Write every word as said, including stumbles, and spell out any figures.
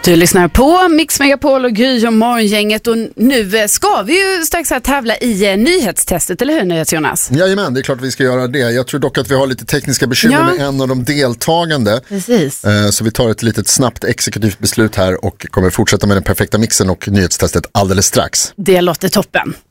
Du lyssnar på Mix Megapol och Gry och Morgongänget, och nu ska vi ju strax här tävla i eh, nyhetstestet, eller hur, NyhetsJonas? Jajamän, det är klart vi ska göra det. Jag tror dock att vi har lite tekniska bekymmer ja. med en av de deltagande. Precis. Eh, så vi tar ett litet snabbt exekutivt beslut här och kommer fortsätta med den perfekta mixen och nyhetstestet alldeles strax. Det låter toppen.